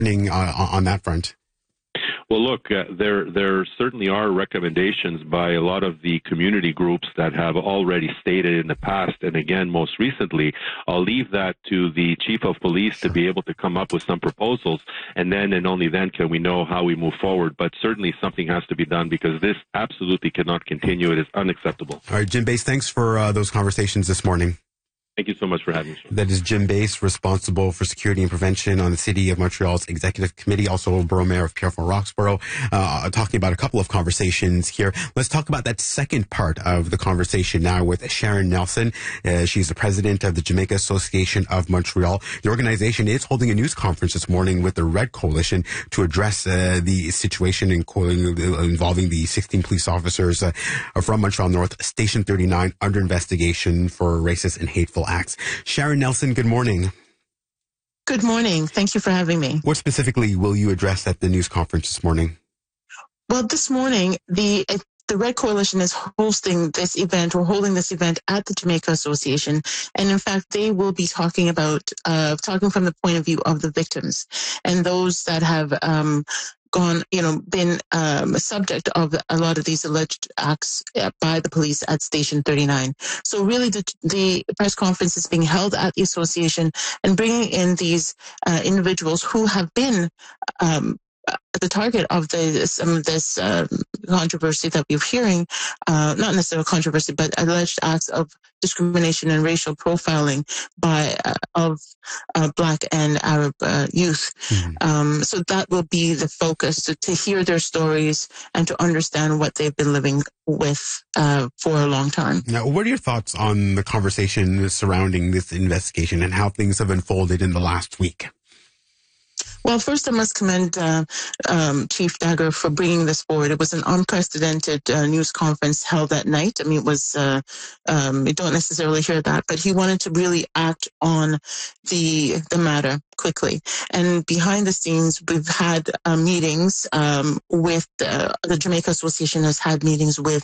on that front? Well, look, there certainly are recommendations by a lot of the community groups that have already stated in the past, and again, most recently. I'll leave that to the chief of police to be able to come up with some proposals, and then and only then can we know how we move forward. But certainly something has to be done because this absolutely cannot continue. It is unacceptable. All right, Jim Bass, thanks for those conversations this morning. Thank you so much for having me. That is Jim Bass, responsible for security and prevention on the City of Montreal's Executive Committee, also Borough Mayor of Pierrefonds Roxborough, talking about a couple of conversations here. Let's talk about that second part of the conversation now with Sharon Nelson. She's the president of the Jamaica Association of Montreal. The organization is holding a news conference this morning with the Red Coalition to address the situation involving the 16 police officers from Montreal North, Station 39, under investigation for racist and hateful acts. Sharon Nelson, good morning. Good morning. Thank you for having me. What specifically will you address at the news conference this morning? Well, this morning, the Red Coalition is hosting this event, or holding this event at the Jamaica Association. And in fact, they will be talking from the point of view of the victims and those that have been a subject of a lot of these alleged acts by the police at Station 39. So really the press conference is being held at the association and bringing in these individuals who have been the target of some of this controversy that we're hearing, not necessarily controversy, but alleged acts of discrimination and racial profiling of Black and Arab youth. Mm-hmm. So that will be the focus, to hear their stories and to understand what they've been living with for a long time. Now, what are your thoughts on the conversation surrounding this investigation and how things have unfolded in the last week? Well, first I must commend Chief Dagger for bringing this forward. It was an unprecedented news conference held that night. I mean, it was, you don't necessarily hear that, but he wanted to really act on the matter quickly. And behind the scenes, we've had meetings with the Jamaica Association has had meetings with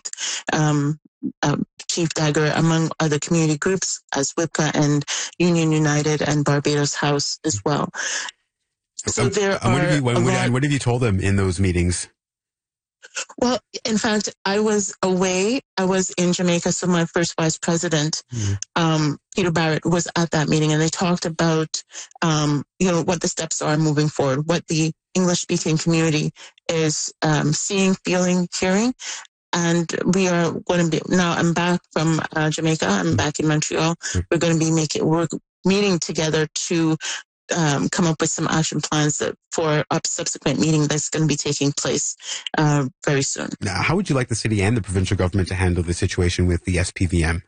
Chief Dagger, among other community groups, as WIPCA and Union United and Barbados House as well. So what have you told them in those meetings? Well, in fact, I was away. I was in Jamaica, so my first vice president, Peter Barrett, was at that meeting, and they talked about, what the steps are moving forward, what the English-speaking community is seeing, feeling, hearing. And we are going to be, now I'm back from Jamaica. I'm back in Montreal. We're going to be we're meeting together to come up with some action plans for a subsequent meeting that's going to be taking place very soon. Now, how would you like the city and the provincial government to handle the situation with the SPVM?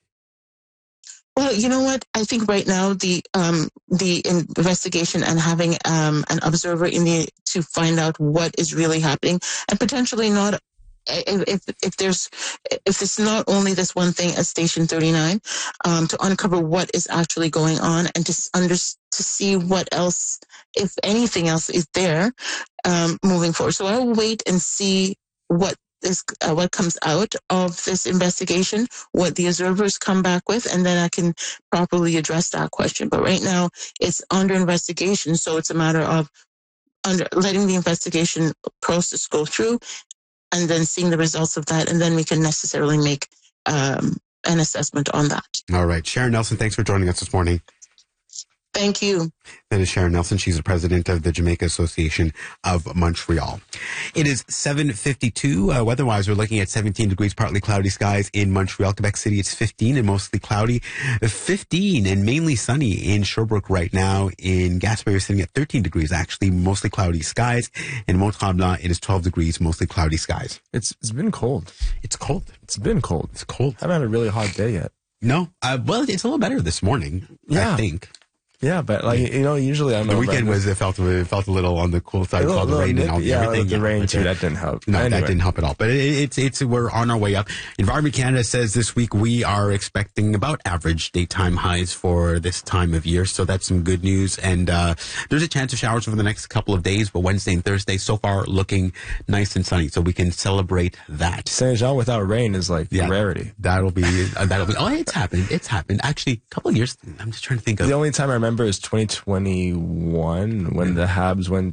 Well, you know what? I think right now the investigation and having an observer to find out what is really happening, and potentially not. If it's not only this one thing at Station 39, to uncover what is actually going on and to see what else, if anything else, is there moving forward. So I will wait and see what comes out of this investigation, what the observers come back with, and then I can properly address that question. But right now, it's under investigation, so it's a matter of letting the investigation process go through, and then seeing the results of that, and then we can necessarily make an assessment on that. All right. Sharon Nelson, thanks for joining us this morning. Thank you. That is Sharon Nelson. She's the president of the Jamaica Association of Montreal. It is 7:52. Weather-wise, we're looking at 17 degrees, partly cloudy skies in Montreal. Quebec City, it's 15 and mostly cloudy. 15 and mainly sunny in Sherbrooke right now. In Gaspé, we're sitting at 13 degrees, actually, mostly cloudy skies. In Mont-Tremblant, it is 12 degrees, mostly cloudy skies. It's been cold. It's cold. It's been cold. It's cold. I haven't had a really hot day yet. No. Well, it's a little better this morning, I think. Yeah, but usually I'm the weekend it felt a little on the cool side. All the rain and everything. The rain too. That didn't help. No, that didn't help at all. But we're on our way up. Environment Canada says this week we are expecting about average daytime highs for this time of year. So that's some good news. And there's a chance of showers over the next couple of days, but Wednesday and Thursday so far looking nice and sunny. So we can celebrate that. Saint Jean without rain is like a rarity. That'll be. Oh, it's happened. It's happened. Actually, a couple of years. I'm just trying to think of the only time I remember remember is 2021 when the Habs went